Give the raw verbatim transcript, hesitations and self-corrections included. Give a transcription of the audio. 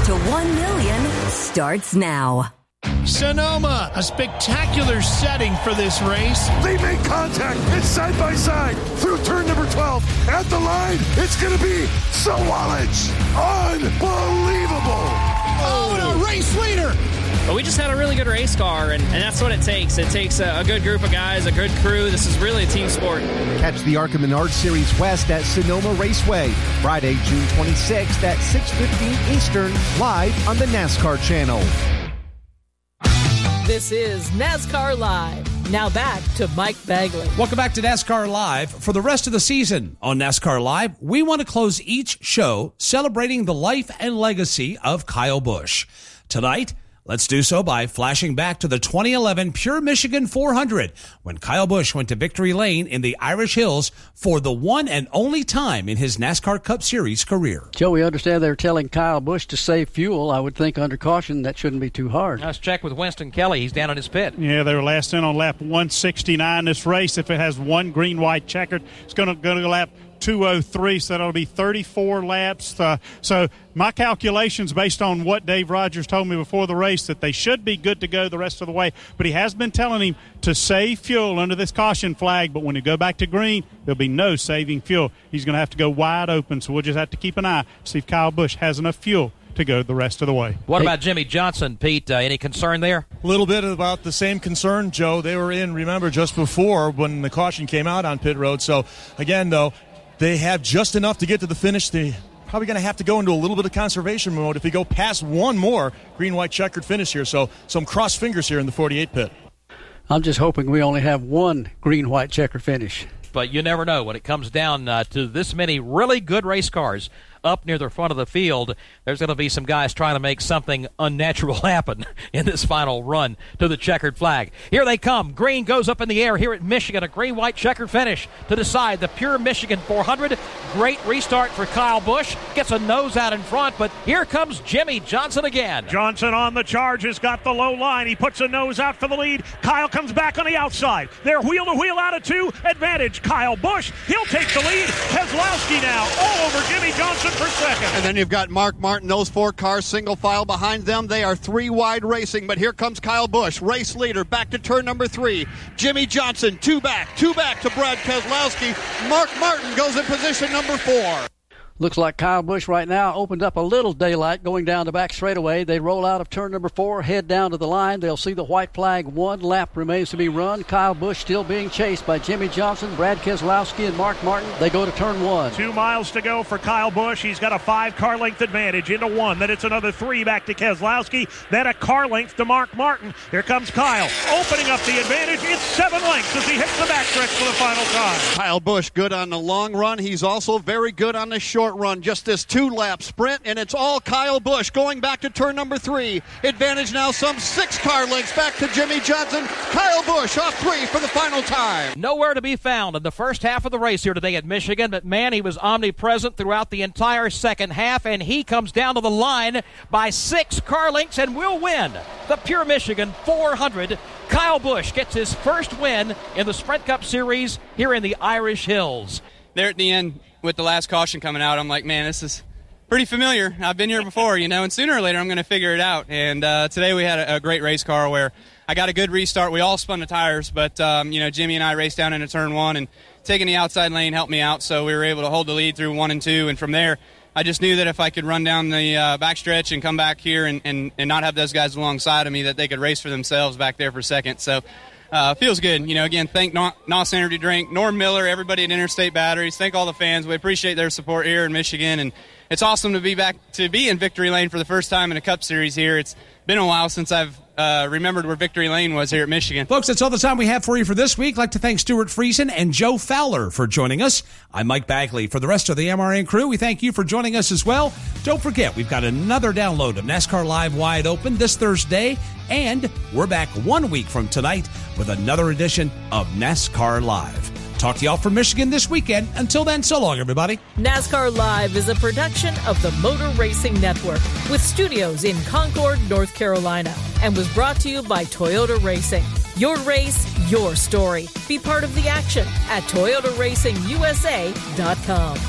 to one million starts now. Sonoma, a spectacular setting for this race. They make contact. It's side by side through turn number twelve. At the line, it's going to be Sawalich. Unbelievable. Oh, and a race leader. But we just had a really good race car, and, and that's what it takes. It takes a, a good group of guys, a good crew. This is really a team sport. Catch the ARCA Menard Series West at Sonoma Raceway, Friday, June twenty-sixth at six fifteen Eastern, live on the NASCAR channel. This is NASCAR Live. Now back to Mike Bagley. Welcome back to NASCAR Live. For the rest of the season on NASCAR Live, we want to close each show celebrating the life and legacy of Kyle Busch. Tonight, let's do so by flashing back to the twenty eleven Pure Michigan four hundred when Kyle Busch went to victory lane in the Irish Hills for the one and only time in his NASCAR Cup Series career. Joe, we understand they're telling Kyle Busch to save fuel. I would think under caution that shouldn't be too hard. Let's check with Winston Kelly. He's down in his pit. Yeah, they were last in on lap one sixty-nine. This race, if it has one green, white, checkered, it's going to go to lap two oh three, so that'll be thirty-four laps. Uh, so my calculations based on what Dave Rogers told me before the race that they should be good to go the rest of the way. But he has been telling him to save fuel under this caution flag. But when you go back to green, there'll be no saving fuel. He's going to have to go wide open. So we'll just have to keep an eye, see if Kyle Busch has enough fuel to go the rest of the way. What about Jimmy Johnson, Pete? Uh, any concern there? A little bit about the same concern, Joe. They were in, remember, just before when the caution came out on pit road. So, again, though, they have just enough to get to the finish. They're probably going to have to go into a little bit of conservation mode if we go past one more green, white, checkered finish here. So some cross fingers here in the forty-eight pit. I'm just hoping we only have one green, white, checkered finish. But you never know when it comes down uh, to this many really good race cars up near the front of the field. There's going to be some guys trying to make something unnatural happen in this final run to the checkered flag. Here they come. Green goes up in the air here at Michigan. A green, white, checkered finish to decide the Pure Michigan four hundred. Great restart for Kyle Busch. Gets a nose out in front, but here comes Jimmy Johnson again. Johnson on the charge has got the low line. He puts a nose out for the lead. Kyle comes back on the outside. They're wheel-to-wheel out of two. Advantage Kyle Busch. He'll take the lead. Keselowski now all over Jimmy Johnson for second. And then you've got Mark Martin, those four cars single file behind them. They are three wide racing, but here comes Kyle Busch, race leader, back to turn number three. Jimmy Johnson, two back, two back to Brad Keselowski. Mark Martin goes in position number four. Looks like Kyle Busch right now opened up a little daylight going down the back straightaway. They roll out of turn number four, head down to the line. They'll see the white flag. One lap remains to be run. Kyle Busch still being chased by Jimmy Johnson, Brad Keselowski, and Mark Martin. They go to turn one. Two miles to go for Kyle Busch. He's got a five-car length advantage into one. Then it's another three back to Keselowski. Then a car length to Mark Martin. Here comes Kyle, opening up the advantage. It's seven lengths as he hits the backstretch for the final time. Kyle Busch good on the long run. He's also very good on the short run. Just this two-lap sprint, and it's all Kyle Busch going back to turn number three. Advantage now some six car lengths back to Jimmy Johnson. Kyle Busch off three for the final time. Nowhere to be found in the first half of the race here today at Michigan, but man, he was omnipresent throughout the entire second half, and he comes down to the line by six car lengths and will win the Pure Michigan four hundred. Kyle Busch gets his first win in the Sprint Cup Series here in the Irish Hills. There at the end, with the last caution coming out, I'm like, man, this is pretty familiar. I've been here before, you know, and sooner or later I'm going to figure it out. And uh, today we had a, a great race car where I got a good restart. We all spun the tires, but, um, you know, Jimmy and I raced down into turn one, and taking the outside lane helped me out, so we were able to hold the lead through one and two. And from there, I just knew that if I could run down the uh, backstretch and come back here and, and, and not have those guys alongside of me, that they could race for themselves back there for second. So Uh, feels good. You know, again, thank N O S Energy Drink, Norm Miller, everybody at Interstate Batteries. Thank all the fans. We appreciate their support here in Michigan, and it's awesome to be back to be in Victory Lane for the first time in a Cup Series here. It's been a while since I've uh, remembered where Victory Lane was here at Michigan. Folks, that's all the time we have for you for this week. I'd like to thank Stuart Friesen and Joe Fowler for joining us. I'm Mike Bagley. For the rest of the M R N crew, we thank you for joining us as well. Don't forget, we've got another download of NASCAR Live Wide Open this Thursday, and we're back one week from tonight with another edition of NASCAR Live. Talk to y'all from Michigan this weekend. Until then, so long, everybody. NASCAR Live is a production of the Motor Racing Network with studios in Concord, North Carolina, and was brought to you by Toyota Racing. Your race, your story. Be part of the action at Toyota Racing U S A dot com.